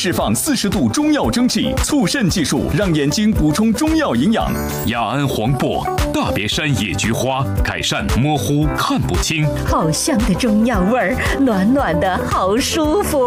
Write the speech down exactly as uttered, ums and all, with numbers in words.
释放四十度中药蒸汽，促肾技术让眼睛补充中药营养。 雅安黄柏、大别山野菊花，改善模糊看不清。 好香的中药味儿，暖暖的好舒服。